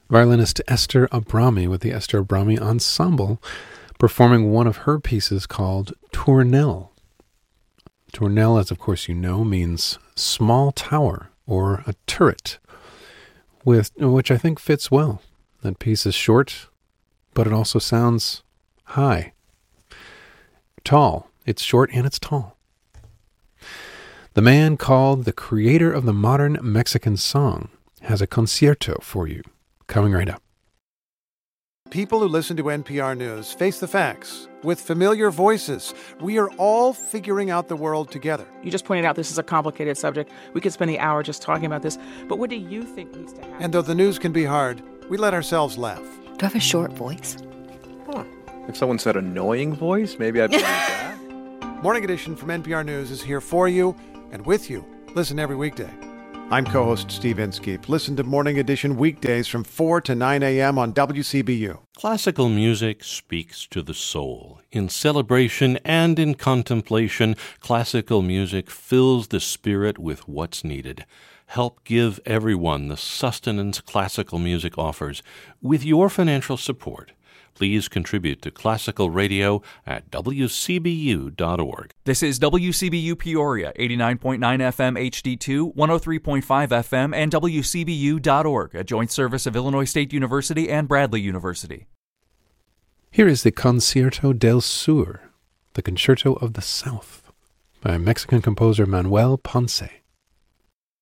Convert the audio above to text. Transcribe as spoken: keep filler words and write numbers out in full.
Violinist Esther Abrami with the Esther Abrami Ensemble performing one of her pieces called Tournelle. Tournelle, as of course you know, means small tower or a turret, with which I think fits well. That piece is short, but it also sounds high. Tall. It's short and it's tall. The man called the creator of the modern Mexican song has a concierto for you, coming right up. People who listen to N P R News face the facts with familiar voices. We are all figuring out the world together. You just pointed out this is a complicated subject. We could spend the hour just talking about this. But what do you think needs to happen? And though the news can be hard, we let ourselves laugh. Do I have a short voice? Huh. If someone said annoying voice, maybe I'd believe that. Morning Edition from N P R News is here for you and with you. Listen every weekday. I'm co-host Steve Inskeep. Listen to Morning Edition weekdays from four to nine a.m. on W C B U. Classical music speaks to the soul. In celebration and in contemplation, classical music fills the spirit with what's needed. Help give everyone the sustenance classical music offers with your financial support. Please contribute to classical radio at w c b u dot org. This is W C B U Peoria, eighty-nine point nine F M H D two, one oh three point five F M, and w c b u dot org, a joint service of Illinois State University and Bradley University. Here is the Concierto del Sur, the Concerto of the South, by Mexican composer Manuel Ponce.